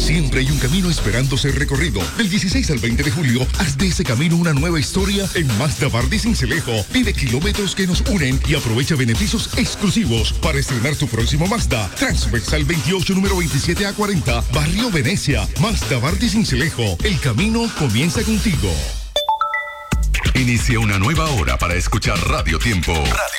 Siempre hay un camino esperando ser recorrido. Del 16 al 20 de julio, haz de ese camino una nueva historia en Mazda Bardi Sincelejo. Vive kilómetros que nos unen y aprovecha beneficios exclusivos para estrenar tu próximo Mazda. Transversal 28, número 27A40, Barrio Venecia. Mazda Bardi Sincelejo. El camino comienza contigo. Inicia una nueva hora para escuchar Radio Tiempo.